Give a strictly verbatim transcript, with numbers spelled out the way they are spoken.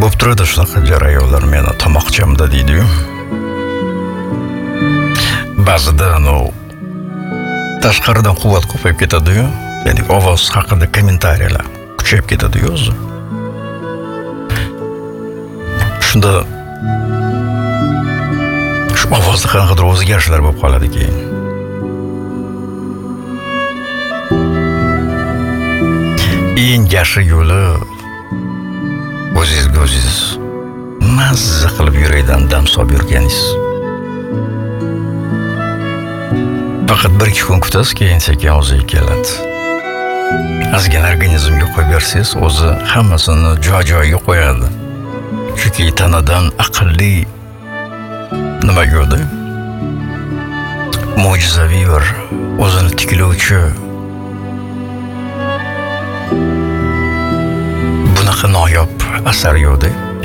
Bo'p turadi shunaqa jarayonlar meni tomoqchamda deydi-yu. Ba'zida no tashqaridan quvvat ko'payib ketadi-yu, ya'ni ovoz haqida kommentariyalar kuchayib ketadi-yu o'zi. Shunda shu ovozda qanaqadir o'zgarishlar bo'lib qoladi keyin. Eng yaxshi yo'li o'zingizga o'zingiz mazza qilib yurakdan dam solib yurganingiz. Faqat bir ikki kun kutasiz, keyin sekin o'ziga keladi. Ozgina organizmga qo'yib bersangiz, o'zi hammasini joy-joyiga qo'yadi. Chunki tanadan aqlli nima ko'rdi? Mo'jizaviy bir o'zini tiklovchi bunaqa noyob asar yo'qdi.